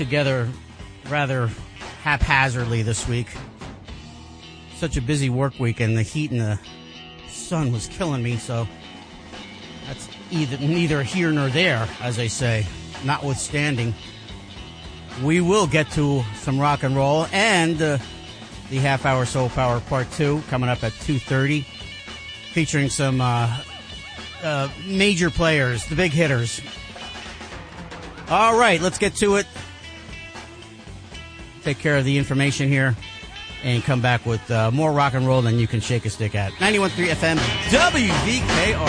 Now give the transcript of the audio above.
together rather haphazardly this week. Such a busy work week, and the heat and the sun was killing me, so that's neither here nor there, as I say. Notwithstanding, we will get to some rock and roll and the half-hour Soul Power Part 2 coming up at 2:30, featuring some major players, the big hitters. All right, let's get to it. Take care of the information here and come back with more rock and roll than you can shake a stick at. 91.3 FM, WVKR.